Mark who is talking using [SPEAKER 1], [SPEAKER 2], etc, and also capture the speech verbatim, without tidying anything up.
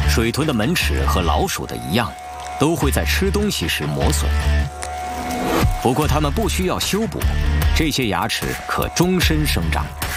[SPEAKER 1] 水豚的门齿和老鼠的一样，都会在吃东西时磨损。不过它们不需要修补，这些牙齿可终身生长。